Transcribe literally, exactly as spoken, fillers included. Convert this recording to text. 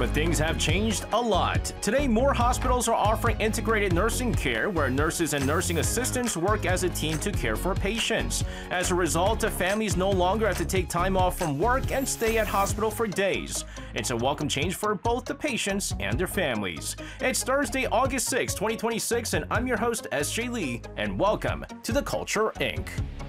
But things have changed a lot. Today, more hospitals are offering integrated nursing care where nurses and nursing assistants work as a team to care for patients. As a result, the families no longer have to take time off from work and stay at hospital for days. It's a welcome change for both the patients and their families. It's Thursday, August sixth, twenty twenty-six, and I'm your host, S J Lee, and welcome to The Culture, Incorporated.